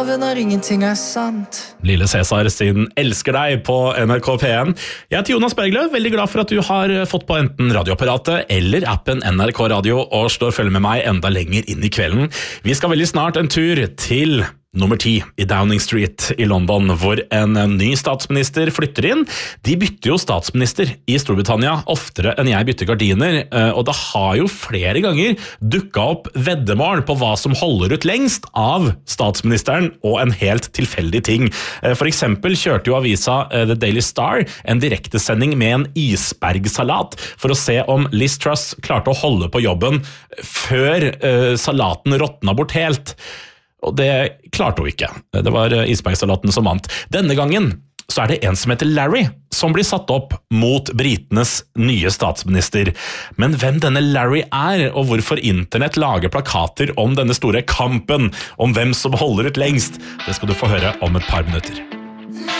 lover når ingenting sant. Lille Cæsar sin Elsker deg på NRK P1. Jeg heter Jonas Bergløv, veldig glad for at du har fått på enten radioapparatet eller appen NRK Radio og står og følger med meg enda lenger inn i kvelden. Vi skal veldig snart en tur til nummer 10 i Downing Street i London, hvor en ny statsminister flytter inn. De bytter jo statsminister i Storbritannia oftere enn jeg bytter gardiner, og det har jo flere ganger dukket opp veddemål på hva som holder ut lengst av statsministeren og en helt tilfeldig ting. For eksempel kjørte jo avisa The Daily Star en direktesending med en isbergsalat for å se om Liz Truss klarte å holde på jobben før salaten råtna bort helt. Og det klarte hun ikke. Det var isbergsalaten som vant. Denne gangen så er det en som heter Larry, som blir satt opp mot britenes nye statsminister. Men hvem denne Larry er, og hvorfor internett lager plakater om denne store kampen, om hvem som holder ut lengst, det skal du få høre om et par minutter.